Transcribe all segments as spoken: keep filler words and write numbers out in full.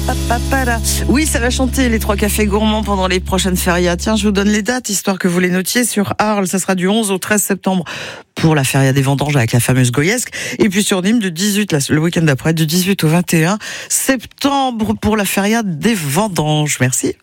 Oui, ça va chanter les trois cafés gourmands pendant les prochaines férias. Tiens, je vous donne les dates, histoire que vous les notiez. Sur Arles, ça sera du onze au treize septembre pour la feria des vendanges avec la fameuse Goyesque. Et puis sur Nîmes, du dix-huit, le week-end d'après, du dix-huit au vingt et un septembre pour la feria des vendanges. Merci.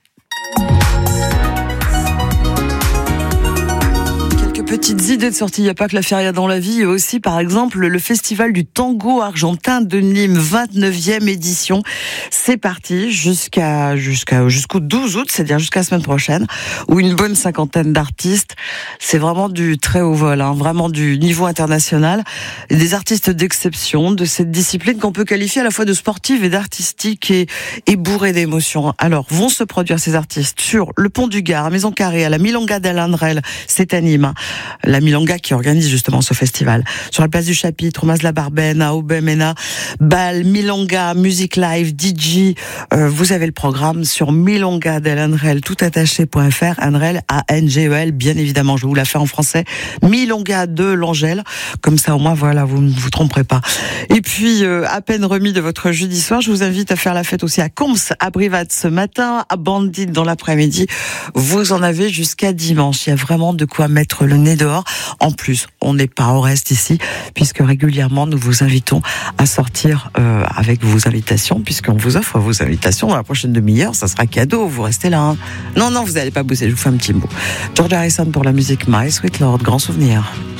Petites idées de sortie, il n'y a pas que la feria dans la vie, il y a aussi par exemple le festival du tango argentin de Nîmes, vingt-neuvième édition. C'est parti jusqu'à, jusqu'à, jusqu'au douze août, c'est-à-dire jusqu'à la semaine prochaine, où une bonne cinquantaine d'artistes. C'est vraiment du très haut vol, hein, vraiment du niveau international. Et des artistes d'exception de cette discipline qu'on peut qualifier à la fois de sportive et d'artistique et, et bourrée d'émotions. Alors, vont se produire ces artistes sur le Pont du Gard, à Maison Carrée, à la Milonga d'Alandrel, c'est à Nîmes. La Milonga qui organise justement ce festival. Sur la place du Chapitre, Mas-la-Barbenne, à Aubemena, Bâle, Milonga, Music Live, D J. Euh, vous avez le programme sur milonga d'Alandrel, tout attaché point f r, Andrel, A N G E L, bien évidemment, je vous la fais en français. Milonga de l'Angèle. Comme ça, au moins, voilà, vous ne vous tromperez pas. Et puis, euh, à peine remis de votre jeudi soir, je vous invite à faire la fête aussi à Combs, à Brivat ce matin, à Bandit dans l'après-midi. Vous en avez jusqu'à dimanche. Il y a vraiment de quoi mettre le nez dehors. En plus, on n'est pas au reste ici, puisque régulièrement nous vous invitons à sortir euh, avec vos invitations, puisqu'on vous offre vos invitations dans la prochaine demi-heure. Ça sera cadeau, vous restez là. Hein. Non, non, vous n'allez pas bosser, je vous fais un petit mot. George Harrison pour la musique My Sweet Lord, grand souvenir.